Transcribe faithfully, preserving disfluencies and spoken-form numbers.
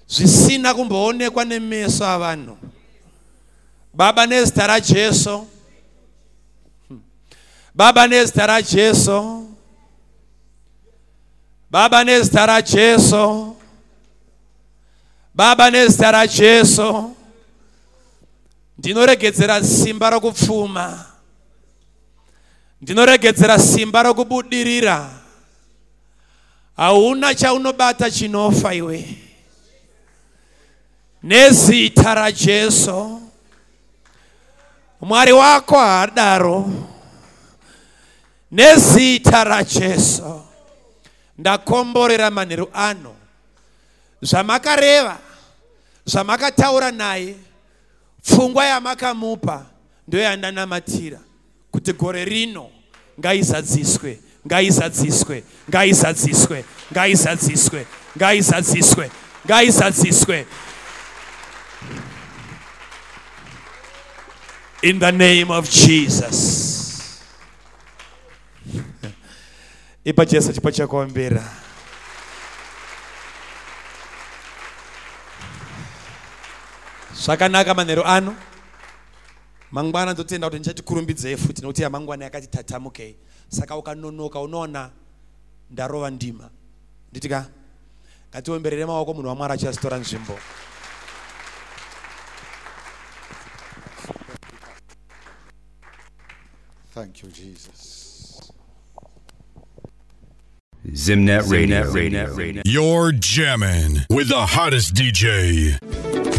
zvisina kumboonekwa nemeso avanhu. Baba nezita raJesu, Baba nezita raJesu, Baba nezita raJesu, Baba nezita raJesu, ndinoregedzera simba rokupfuma, ndinoregedzera simba rokubudirira. Hauna chaunobata chinofa iwe. Nezita raJesu, Mwari wako haadaro. Nezita raJesu, ndakomborera manheru ano zvamakareva, zvamakataura naye, pfungwa yamakamupa ndoyo yandanamatira kuti gore rino ngaizadziswe, ngaizadziswe, ngaizadziswe, ngaizadziswe, ngaizadziswe, ngaizadziswe. In the name of Jesus. Ipa Jesu chipo chakuombera. Zvakanaka manheru ano. Mangwana ndotenda kuti ndichatikurumbidzei futi nokuti mangwana yakati tatamukei. Saka ukanonoka unoona ndarova ndima. Nditika ngatiomberere maoko munhu waMwari achasitora nzvimbo. Thank you, Jesus. Zimnet Radio. You're jamming with the hottest D J.